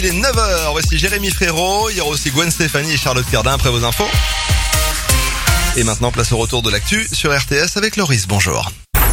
il est 9h. Voici Jérémy Frérot. Il y aura aussi Gwen Stéphanie et Charlotte Cardin après vos infos. Et maintenant, place au retour de l'actu sur RTS avec Loris. Bonjour.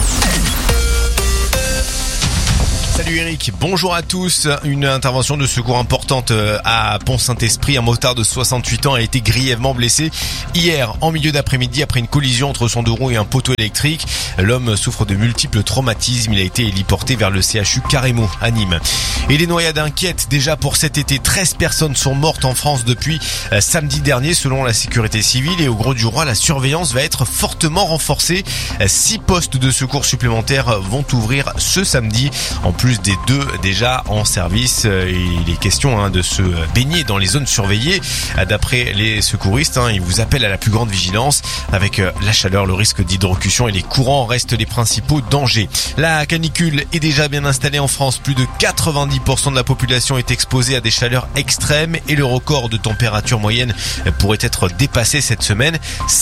Salut Eric, bonjour à tous. Une intervention de secours importante à Pont-Saint-Esprit. Un motard de 68 ans a été grièvement blessé hier en milieu d'après-midi après une collision entre son deux roues et un poteau électrique. L'homme souffre de multiples traumatismes. Il a été héliporté vers le CHU Carrémo à Nîmes. Et les noyades inquiètent déjà pour cet été. 13 personnes sont mortes en France depuis samedi dernier selon la sécurité civile. Et au Grau du Roi, la surveillance va être fortement renforcée. 6 postes de secours supplémentaires vont ouvrir ce samedi. En plus des 2 déjà en service, il est question de se baigner dans les zones surveillées. D'après les secouristes, ils vous appellent à la plus grande vigilance. Avec la chaleur, le risque d'hydrocution et les courants restent les principaux dangers. La canicule est déjà bien installée en France. Plus de 90% de la population est exposée à des chaleurs extrêmes et le record de température moyenne pourrait être dépassé cette semaine.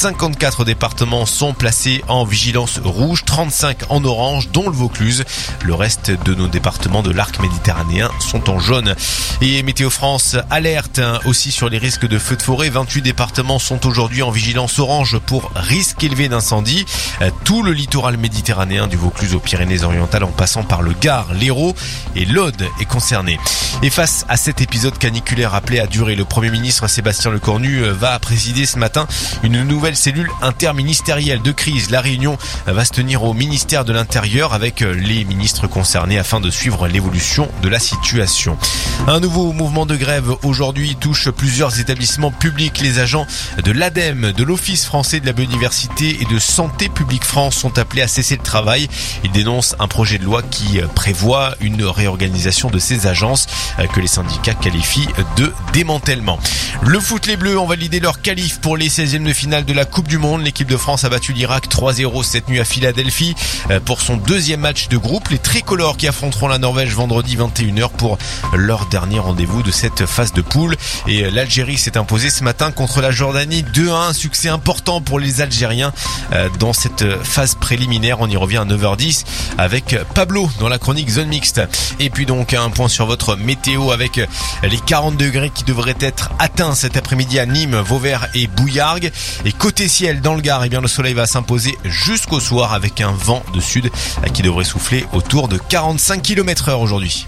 54 départements sont placés en vigilance rouge, 35 en orange, dont le Vaucluse. Le reste de nos départements de l'arc méditerranéen sont en jaune. Et Météo France alerte aussi sur les risques de feux de forêt. 28 départements sont aujourd'hui en vigilance orange pour risque élevé d'incendie. Tout le littoral méditerranéen du Vaucluse aux Pyrénées-Orientales en passant par le Gard, l'Hérault et l'Aude est concerné. Et face à cet épisode caniculaire appelé à durer, le Premier ministre Sébastien Lecornu va présider ce matin une nouvelle cellule interministérielle de crise. La réunion va se tenir au ministère de l'Intérieur avec les ministres concernés afin de suivre l'évolution de la situation. Un nouveau mouvement de grève aujourd'hui touche plusieurs établissements publics. Les agents de l'ADEME, de l'Office français de la biodiversité et de Santé publique France sont appelés à cesser le travail. Ils dénoncent un projet de loi qui prévoit une réorganisation de ces agences que les syndicats qualifient de démantèlement. Le foot, les Bleus ont validé leur qualif pour les 16e de finale de la Coupe du Monde. L'équipe de France a battu l'Irak 3-0 cette nuit à Philadelphie pour son deuxième match de groupe. Les tricolores qui affronteront la Norvège vendredi 21h pour leur dernier rendez-vous de cette phase de poule. Et l'Algérie s'est imposée ce matin contre la Jordanie 2-1. Succès important pour les Algériens dans cette phase préliminaire. On y revient à 9h10 avec Pablo dans la chronique Zone Mixte. Et puis donc un point sur votre météo avec les 40 degrés qui devraient être atteints cet après-midi à Nîmes, Vauvert et Bouillargues. Et côté ciel dans le Gard, le soleil va s'imposer jusqu'au soir avec un vent de sud qui devrait souffler autour de 45 km/h aujourd'hui.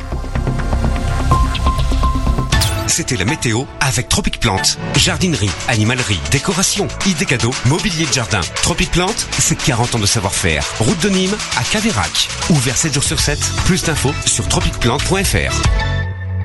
C'était la météo avec Tropic Plante. Jardinerie, animalerie, décoration, idées cadeaux, mobilier de jardin. Tropic Plante, c'est 40 ans de savoir-faire. Route de Nîmes à Caveyrac. Ouvert 7 jours sur 7. Plus d'infos sur tropicplante.fr.